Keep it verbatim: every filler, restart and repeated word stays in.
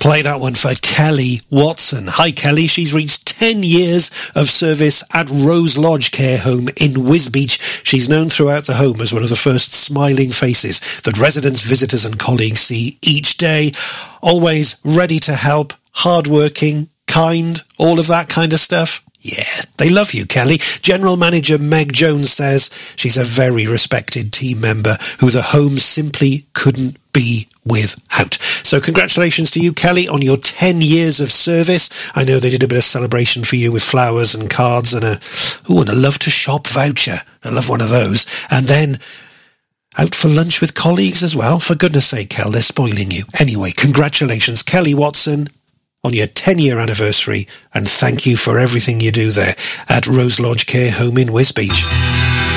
Play that one for Kelly Watson. Hi, Kelly. She's reached ten years of service at Rose Lodge Care Home in Wisbech. She's known throughout the home as one of the first smiling faces that residents, visitors and colleagues see each day. Always ready to help, hardworking, kind, all of that kind of stuff. Yeah, they love you, Kelly. General Manager Meg Jones says she's a very respected team member who the home simply couldn't be without. So congratulations to you, Kelly, on your ten years of service. I know they did a bit of celebration for you with flowers and cards and a, ooh, and a love to shop voucher. I love one of those. And then out for lunch with colleagues as well. For goodness sake, Kel, they're spoiling you. Anyway, congratulations, Kelly Watson, on your ten-year anniversary, and thank you for everything you do there at Rose Lodge Care Home in Wisbech.